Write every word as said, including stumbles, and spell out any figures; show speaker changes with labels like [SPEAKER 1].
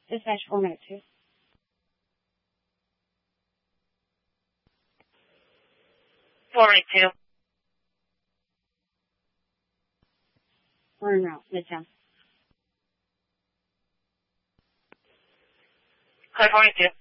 [SPEAKER 1] Dispatch four minute two.
[SPEAKER 2] four minute two.
[SPEAKER 1] We're en route, Midtown.
[SPEAKER 2] Clear four minute two.